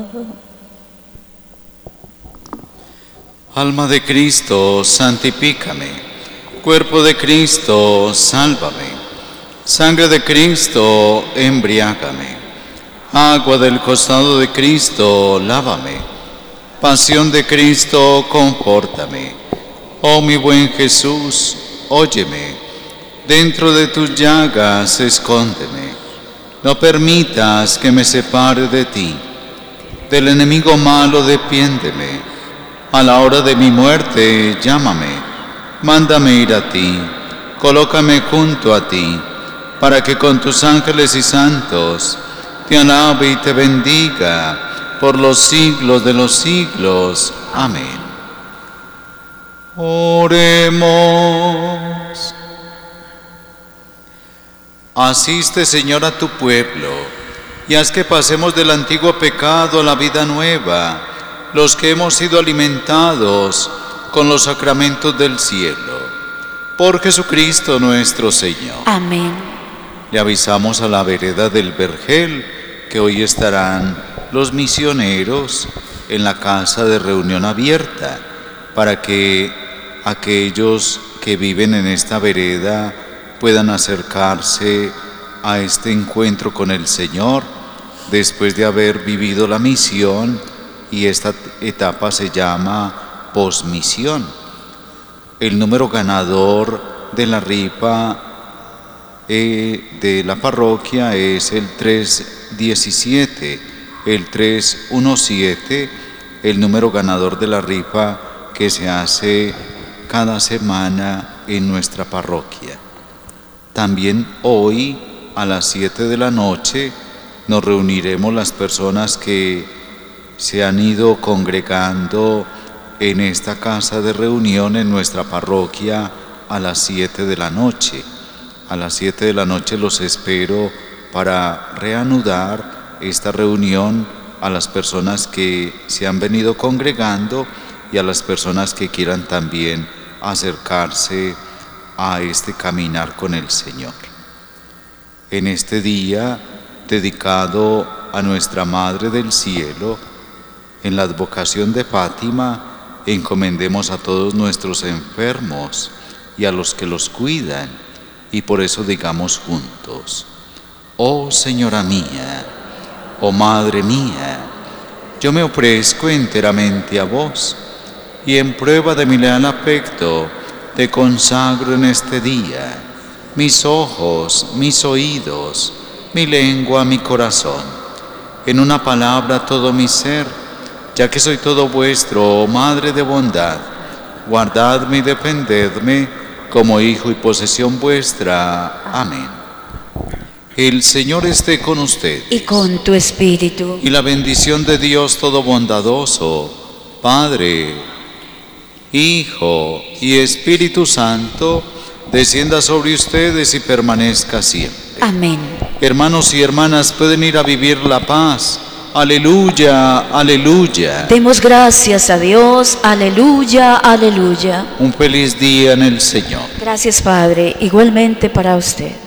Alma de Cristo, santifícame. Cuerpo de Cristo, sálvame. Sangre de Cristo, embriágame. Agua del costado de Cristo, lávame. Pasión de Cristo, confórtame. Oh mi buen Jesús, óyeme. Dentro de tus llagas, escóndeme. No permitas que me separe de ti. Del enemigo malo, defiéndeme. A la hora de mi muerte, llámame. Mándame ir a ti. Colócame junto a ti, para que con tus ángeles y santos te alabe y te bendiga por los siglos de los siglos. Amén. Oremos. Asiste, Señor, a tu pueblo, y haz que pasemos del antiguo pecado a la vida nueva, los que hemos sido alimentados con los sacramentos del cielo. Por Jesucristo nuestro Señor. Amén. Le avisamos a la vereda del Vergel que hoy estarán los misioneros en la casa de reunión abierta, para que aquellos que viven en esta vereda puedan acercarse a este encuentro con el Señor después de haber vivido la misión, y esta etapa se llama posmisión. El número ganador de la rifa de la parroquia es el 317, el 317, el número ganador de la rifa que se hace cada semana en nuestra parroquia. También hoy a las 7 de la noche nos reuniremos las personas que se han ido congregando en esta casa de reunión en nuestra parroquia a las 7 de la noche. A las 7 de la noche los espero para reanudar esta reunión a las personas que se han venido congregando y a las personas que quieran también acercarse a este caminar con el Señor. En este día dedicado a nuestra Madre del Cielo, en la advocación de Fátima, encomendemos a todos nuestros enfermos y a los que los cuidan, y por eso digamos juntos: oh Señora mía, oh Madre mía, yo me ofrezco enteramente a vos, y en prueba de mi leal afecto, te consagro en este día mis ojos, mis oídos, mi lengua, mi corazón, en una palabra todo mi ser, ya que soy todo vuestro, oh Madre de bondad. Guardadme y defendedme como hijo y posesión vuestra. Amén. El Señor esté con ustedes. Y con tu espíritu. Y la bendición de Dios todo bondadoso, Padre, Hijo y Espíritu Santo, descienda sobre ustedes y permanezca siempre. Amén. Hermanos y hermanas, pueden ir a vivir la paz. Aleluya, aleluya. Demos gracias a Dios. Aleluya, aleluya. Un feliz día en el Señor. Gracias, Padre. Igualmente para usted.